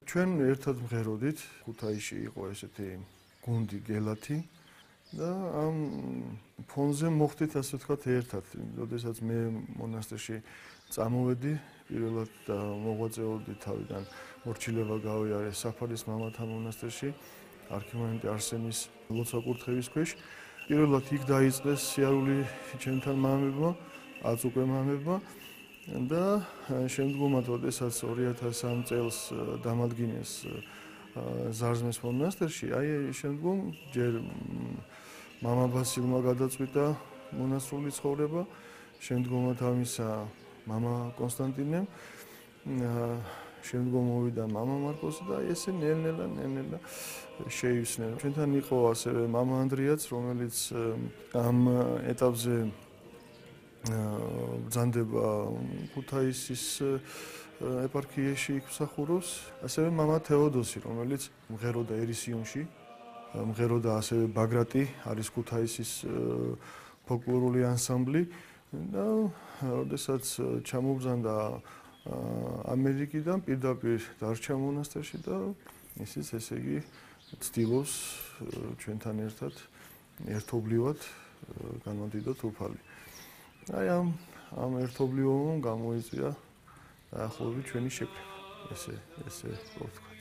ჩვენ ერთად მღეროდით, ქუთაისში იყო ესეთი გუნდი გელათი და ამ ფონზე მოხდით ასე ვთქვათ ერთად. როდესაც მე მონასტერში წამოვედი, პირველად მოღვაწეობდი თავიდან მორჩილება გავიარე საფარის მამათა მონასტერში, არქიმანდრიტ არსენის ლოცვა-კურთხევის ქვეშ. პირველად იქ დაიწყეს სიარული ჩემთან მამებმა, აწუკვე მამებმა და შემდგომად, როდესაც 2003 წელს დამადგინეს ზარზმის მონასტერში, აი შემდგომ ჯერ მამა ბასილმა გადაწყვიტა მონასტრული ცხოვრება, შემდგომად ამისა მამა კონსტანტინემ, შემდგომ მოვიდა მამა მარკოსი და ესე ნელ-ნელა შეივსნენ. ჩვენთან იყო ასევე მამა ანდრიაც, რომელიც ამ ეტაპზე ბრძანდება ქუთაისის ეპარქიაში იმსახურებს, ასევე მამა თეოდოსი, რომელიც მღეროდა ერისიონში, მღეროდა ასევე ბაგრატი, არის ქუთაისის ფოლკლორული ანსამბლი და როდესაც ჩამობრძანდა ამერიკიდან პირდაპირ დარჩა მონასტერში და ისიც ესე იგი ცდილობს ჩვენთან ერთად ერთობლივად განვადიდოთ უფალი. აი ამ ერთობლივობამ გამოიწვია დაახლოებით ჩვენი შექმნა. ესე ვთქვა.